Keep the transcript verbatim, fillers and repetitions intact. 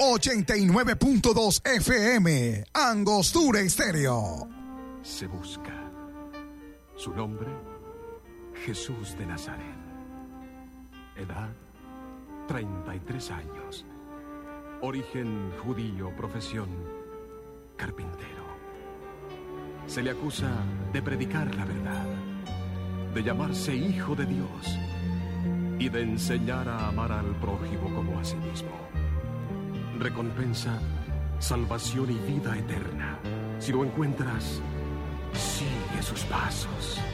ochenta y nueve punto dos F M, Angostura Estéreo. Se busca. Su nombre, Jesús de Nazaret. Edad, treinta y tres años. Origen judío, profesión, carpintero. Se le acusa de predicar la verdad, de llamarse hijo de Dios y de enseñar a amar al prójimo como a sí mismo. Recompensa, salvación y vida eterna. Si lo encuentras, sigue sus pasos.